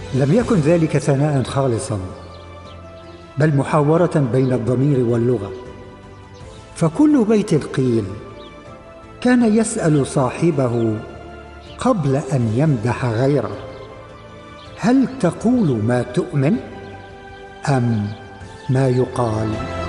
لم يكن ذلك ثناء خالصا، بل محاورة بين الضمير واللغة. فكل بيت قيل كان يسأل صاحبه قبل أن يمدح غيره: هل تقول ما تؤمن أم ما يقال؟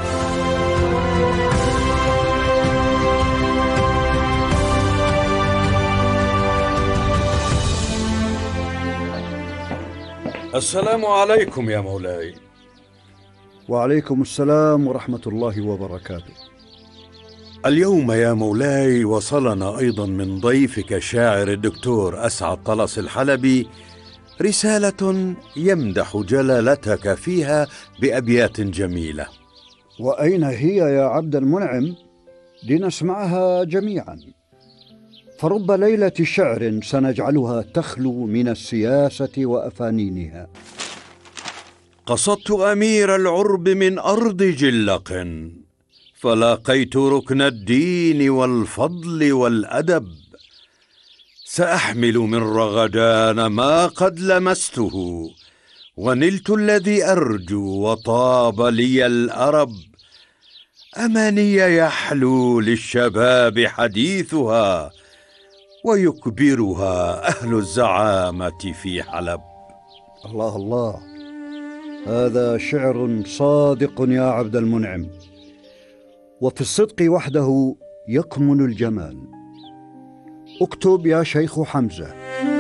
السلام عليكم يا مولاي. وعليكم السلام ورحمة الله وبركاته. اليوم يا مولاي وصلنا أيضا من ضيفك الشاعر الدكتور أسعد طلس الحلبي رسالة يمدح جلالتك فيها بأبيات جميلة. وأين هي يا عبد المنعم لنسمعها جميعا؟ فرب ليلة شعر سنجعلها تخلو من السياسة وأفانينها. قصدت أمير العرب من أرض جلق، فلاقيت ركن الدين والفضل والأدب. سأحمل من رغدان ما قد لمسته، ونلت الذي أرجو وطاب لي الأرب. أماني يحلو للشباب حديثها، ويكبرها أهل الزعامة في حلب. الله الله، هذا شعر صادق يا عبد المنعم، وفي الصدق وحده يكمن الجمال. اكتب يا شيخ حمزة.